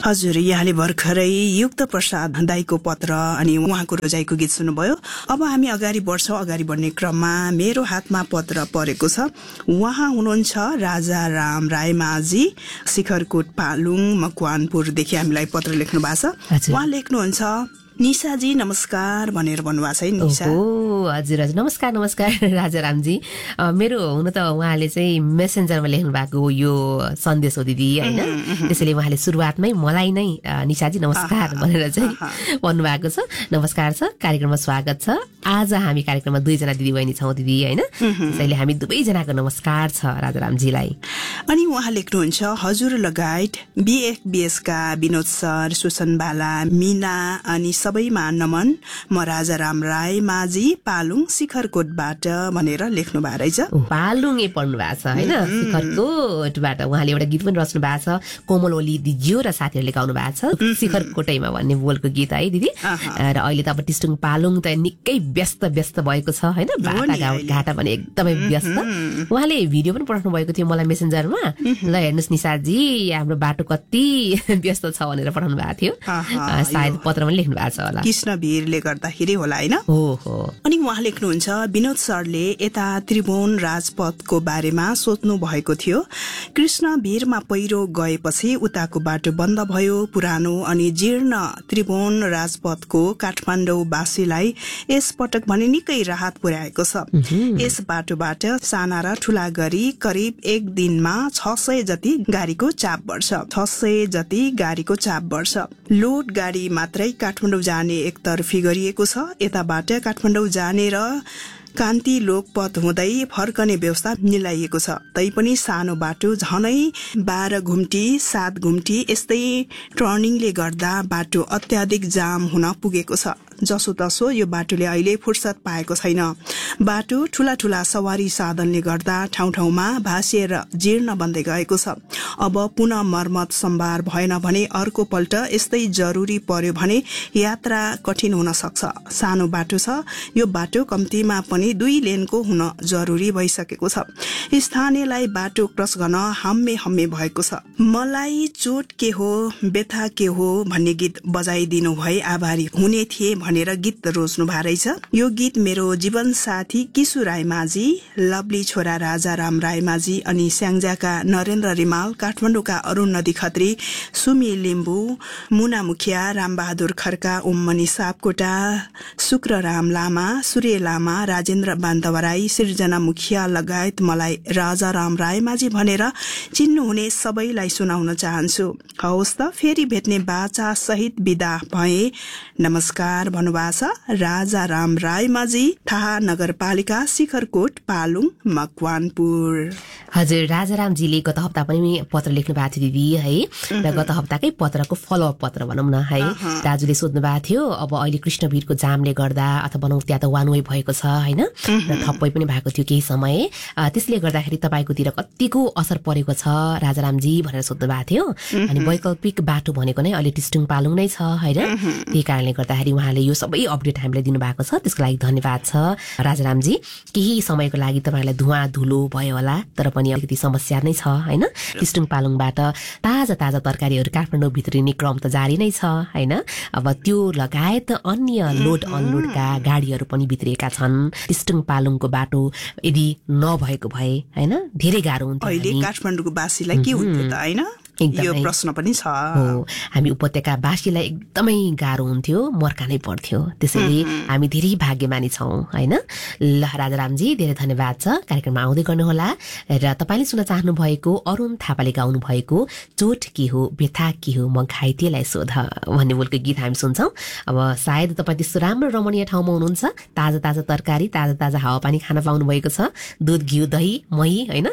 हजुर, यहाँले भर्खरै युक्त प्रसाद दाईको पत्र अनि उहाँको रोजाइको गीत सुन्नुभयो। अब हामी अगाडि बढ्छौं। अगाडि बढ्ने क्रममा मेरो हातमा पत्र परेको छ। उहाँ हुनुहुन्छ राजा राम रायमाझी, शिखरकोट पालुङ मकवानपुरदेखि हामीलाई पत्र लेख्नु भएको छ। उहाँ लेख्नुहुन्छ, निशाजी नमस्कार भनेर भन्नुभएको छ है। निशा हजुर हजुर, नमस्कार नमस्कार राजा रामजी। मेरो हुन त उहाँले चाहिँ मेसेन्जरमा लेख्नु भएको यो सन्देश हो दिदी होइन। त्यसैले उहाँले सुरुवातमै मलाई नै निशाजी नमस्कार भनेर चाहिँ भन्नुभएको छ। नमस्कार छ, कार्यक्रममा स्वागत छ। आज हामी कार्यक्रममा 2 जना दिदी बहिनी छौँ दिदी होइन। त्यसैले हामी 2 जनाको नमस्कार छ राजा रामजीलाई। अनि उहाँ लेख्नुहुन्छ, हजुर लगायत BFBS का विनोद सर, सुसन बाला, मिना अनि सबैमा नमन। म राजा राम राय माझी पालुङ शिखरकोटबाट भनेर लेख्नु भएको रहेछ। पालुङे पढ्नु भएको छ होइन, शिखरकोटबाट। उहाँले एउटा गीत पनि रच्नु भएको छ, कोमल ओली दिज्यू र साथीहरूले गाउनु भएको छ, शिखरकोटैमा भन्ने बोलको गीत है दिदी। र अहिले त अब टिस्टुङ पालुङ त निकै व्यस्त भएको छ होइन, घाटा पनि एकदमै व्यस्त। उहाँले भिडियो पनि पठाउनु भएको थियो मलाई मेसेन्जरमा। ल हेर्नुहोस् निशाजी, हाम्रो बाटो कति व्यस्त छ भनेर पठाउनु भएको थियो। सायद पत्र पनि लेख्नु भएको छ होला, कृष्ण भिरले गर्दाखेरि होला होइन। अनि उहाँ लेख्नुहुन्छ, विनोद सरले यता त्रिभुवन राजपथको बारेमा सोध्नु भएको थियो। कृष्ण भिरमा पहिरो गएपछि उताको बाटो बन्द भयो। पुरानो अनि जीर्ण त्रिभुवन राजपथको काठमाडौँवासीलाई यस पटक भने निकै राहत पुर्याएको छ। यस बाटोबाट साना र ठूला गरी करिब 1 दिनमा 600 जति गाडीको चाप बढ्छ। 600 जति गाडीको चाप बढ्छ। लोड गाडी मात्रै काठमाडौँ जाने एकतर्फी गरिएको छ। यताबाट काठमाडौँ जाने र कान्ति लोकपथ हुँदै फर्कने व्यवस्था मिलाइएको छ। तैपनि सानो बाटो झनै 12 घुम्टी 7 घुम्टी यस्तै टर्निङले गर्दा बाटो अत्याधिक जाम हुन पुगेको छ। जसोतसो यो बाटोले अहिले फुर्सद पाएको छैन। बाटो ठूला ठूला सवारी साधनले गर्दा ठाउँ ठाउँमा भासिएर जीर्ण बन्दै गएको छ। अब पुनः मर्मत सम्भार भएन भने अर्को पल्ट यस्तै जरुरी पर्यो भने यात्रा कठिन हुन सक्छ। सानो बाटो छ, यो बाटो कम्तीमा पनि 2 लेनको हुन जरुरी भइसकेको छ। स्थानीयलाई बाटो क्रस गर्न हम्मे भएको छ। मलाई चोट के हो व्यथा के हो भन्ने गीत बजाइदिनु भए आभारी हुने थिए भनेर गीत रोज्नु भएको रहेछ। यो गीत मेरो जीवन साथी किशु रायमाझी, लवली छोरा राजा राम रायमाझी अनि स्याङ्जाका नरेन्द्र रिमाल, काठमाडौँका अरुण नदी खत्री, सुमी लिम्बू, मुना मुखिया, रामबहादुर खड्का, ओममणि सापकोटा, शुक्रराम लामा, सूर्य लामा, राजेन्द्र बान्तवराई, सृजना मुखिया लगायत मलाई राजा राम रायमाझी भनेर चिन्नुहुने सबैलाई सुनाउन चाहन्छु। हवस् त, फेरि भेट्ने बाचा सहित बिदा भए। नमस्कार भन्नुभएको छ राजा राम रायमाझी, थाहा नगरपालिका, शिखरकोट पालुङ मकवानपुर। हजुर, राजा रामजीले गत हप्ता पनि पत्र लेख्नु भएको थियो दिदी है। र गत हप्ताकै पत्रको फलोअप पत्र भनौँ न है। दाजुले सोध्नु भएको थियो, अब अहिले कृष्णवीरको जामले गर्दा अथवा भनौँ त्यहाँ त वान वे भएको छ होइन, र ठप्पै पनि भएको थियो केही समय। त्यसले गर्दाखेरि तपाईँकोतिर कतिको असर परेको छ राजा रामजी भनेर सोध्नु भएको थियो। अनि वैकल्पिक बाटो भनेको नै अहिले टिस्टुङ पालुङ नै छ होइन। त्यही कारणले गर्दाखेरि उहाँले यो सबै अपडेट हामीलाई दिनुभएको छ, त्यसको लागि धन्यवाद छ राजा रामजी। केही समयको लागि तपाईँलाई धुवा धुलो भयो होला, तर पनि अलिकति समस्या नै छ होइन। टिस्टुङ पालुङबाट ताजा तरकारीहरू काठमाडौँ भित्रिने क्रम त जारी नै छ होइन। अब त्यो लगायत अन्य लोड अनलोडका गाडीहरू पनि भित्रिएका छन्। टिस्टुङ पालुङको बाटो यदि नभएको भए होइन धेरै गाह्रो हुन्थ्यो। अहिले काठमाडौँको वासीलाई के हुन्थ्यो त होइन, यो प्रश्न पनि छ। हामी उपत्यकावासीलाई एकदमै गाह्रो हुन्थ्यो, मर्कानै पर्थ्यो। त्यसैले हामी धेरै भाग्यमानी छौँ होइन। ल राजा रामजी, धेरै धन्यवाद छ। कार्यक्रममा आउँदै गर्नुहोला। र तपाईँले सुन्न चाहनु भएको अरुण थापाले गाउनु भएको चोट के हो व्यथा के हो म घाइतेलाई सोध भन्ने बोलको गीत हामी सुन्छौँ। अब सायद तपाईँ त्यस्तो राम्रो रमणीय ठाउँमा हुनुहुन्छ, ताजा तरकारी ताजा हावापानी खान पाउनु भएको छ, दूध घिउ दही मही होइन।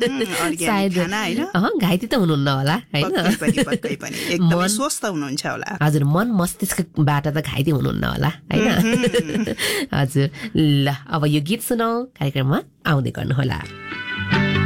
सायद घाइते त हुनुहुन्न होला होइन, एकदमै स्वस्थ हुनुहुन्छ होला। हजुर, मन मस्तिष्कबाट त घाइते हुनुहुन्न होला होइन। हजुर, ल अब यो गीत सुनौ, कार्यक्रममा आउँदै गर्नुहोला।